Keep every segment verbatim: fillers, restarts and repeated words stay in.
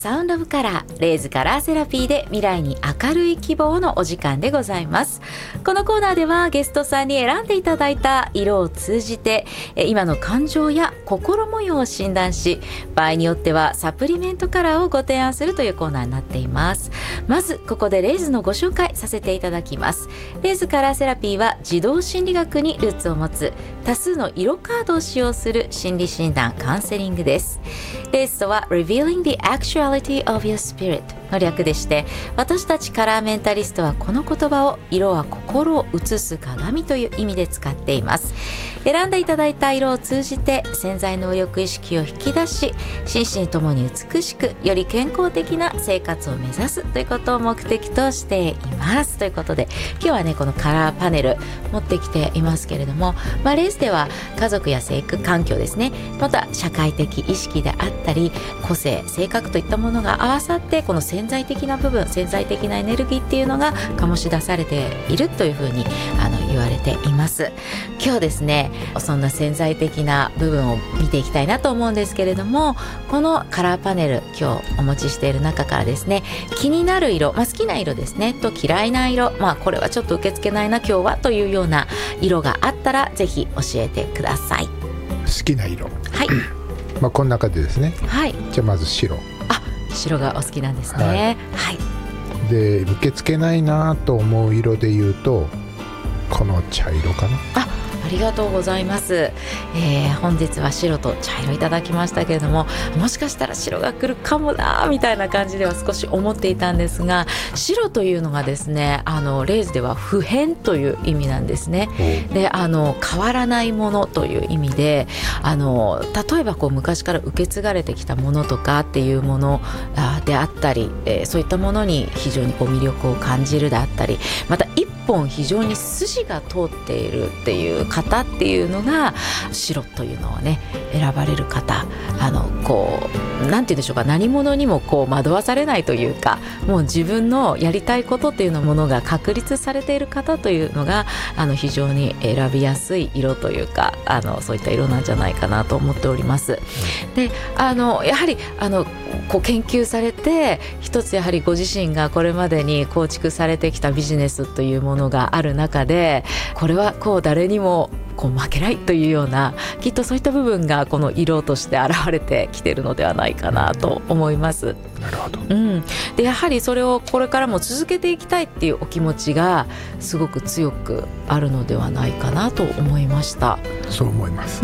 サウンドオブカラー、レイズカラーセラピーで未来に明るい希望のお時間でございます。このコーナーではゲストさんに選んでいただいた色を通じて今の感情や心模様を診断し、場合によってはサプリメントカラーをご提案するというコーナーになっています。まずここでレイズのご紹介させていただきます。レイズカラーセラピーは児童心理学にルーツを持つ多数の色カードを使用する心理診断カウンセリングです。レイズとは Revealing the Actuality of Your Spirit の略でして、私たちカラーメンタリストはこの言葉を色は心を映す鏡という意味で使っています。選んでいただいた色を通じて潜在能力意識を引き出し、心身ともに美しくより健康的な生活を目指すということを目的としていますということで、今日はねこのカラーパネル持ってきていますけれども、まあ、レースでは家族や生育環境ですね、また社会的意識であったり個性、性格といったものが合わさって、この潜在的な部分、潜在的なエネルギーっていうのが醸し出されているというふうにあの言われています。今日ですね、そんな潜在的な部分を見ていきたいなと思うんですけれども、このカラーパネル今日お持ちしている中からですね、気になる色、まあ、好きな色ですねと嫌いな色、まあこれはちょっと受け付けないな今日はというような色があったらぜひ教えてください。 好きな色、 はいまあこの中でですね、 はい、 じゃあまず白。 あ、白がお好きなんですね。はい、はい、 で受け付けないなと思う色で言うとこの茶色かな。 あ、ありがとうございます。えー、本日は白と茶色いただきましたけれども、もしかしたら白が来るかもなみたいな感じでは少し思っていたんですが、白というのがですね、あのレイズでは不変という意味なんですね。で、あの変わらないものという意味で、あの例えばこう昔から受け継がれてきたものとかっていうものであったり、えー、そういったものに非常にこう魅力を感じるであったり、また一本非常に筋が通っているっていう方っていうのが白というのをね選ばれる方、あのこうなんて言うんでしょうか、何者にもこう惑わされないというか、もう自分のやりたいことっていうのものが確立されている方というのがあの非常に選びやすい色というか、あのそういった色なんじゃないかなと思っております。で、あのやはりあのこう研究されて、一つやはりご自身がこれまでに構築されてきたビジネスというものがある中で、これはこう誰にもこう負けないというような、きっとそういった部分がこの色として現れてきているのではないかなと思います。 なるほど、 うん、でやはりそれをこれからも続けていきたいっていうお気持ちがすごく強くあるのではないかなと思いました。 そう思います、 うん、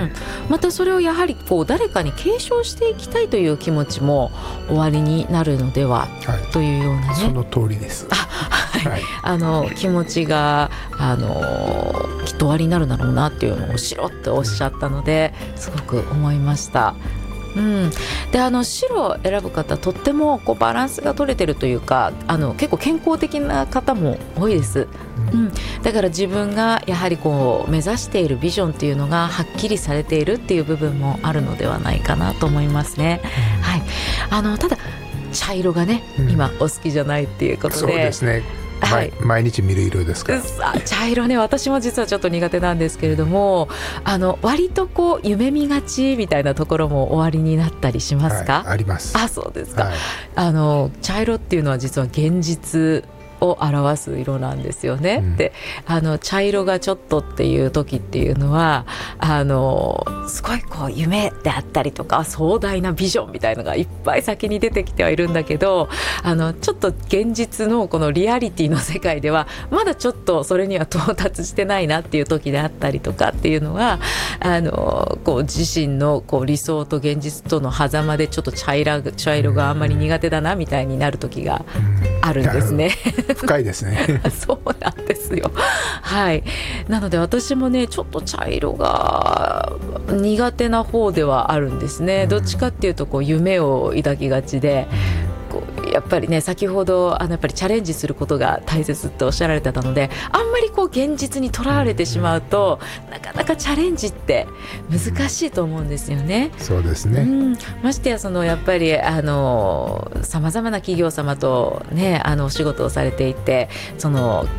またそれをやはりこう誰かに継承していきたいという気持ちもおありになるのでは、はい、というようなね、 その通りです。 あ、はいはい、あの気持ちがあのきっとおありになるだろうなっていうのを白っておっしゃったので、すごく思いました。うん、であの白を選ぶ方、とってもこうバランスが取れてるというか、あの結構健康的な方も多いです。うん、だから自分がやはりこう目指しているビジョンっていうのがはっきりされているっていう部分もあるのではないかなと思いますね。はい、あのただ茶色がね、うん、今お好きじゃないっていうことで。 そうですね、はい、毎日見る色ですから。 茶色ね、私も実はちょっと苦手なんですけれども、あの割とこう夢見がちみたいなところもおありになったりしますか？ はい、あります。 あ、そうですか。 はい、 あの茶色っていうのは実は現実を表す色なんですよね。うん、で、あの茶色がちょっとっていう時っていうのは、あのすごいこう夢であったりとか壮大なビジョンみたいのがいっぱい先に出てきてはいるんだけど、あのちょっと現実のこのリアリティの世界ではまだちょっとそれには到達してないなっていう時であったりとかっていうのは、あのこう自身のこう理想と現実との狭間でちょっと茶色、茶色があんまり苦手だなみたいになる時があるんですね。 深いですね。 そうなんですよ。はい。なので私もね、ちょっと茶色が苦手な方ではあるんですね。どっちかっていうとこう夢を抱きがちで、こうやっぱりね、先ほどあのやっぱりチャレンジすることが大切っておっしゃられてたので、あんまりこう現実にとらわれてしまうと、なかなかチャレンジって難しいと思うんですよね。 そうですね。うん、 ましてやそのやっぱりあのさまざまな企業様とね、あのお仕事をされていて、その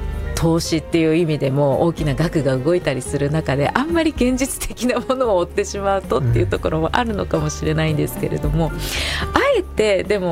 投資っていう意味でも大きな額が動いたりする中で、あんまり現実的なものを追ってしまうとっていうところもあるのかもしれないんですけれども、あえてでも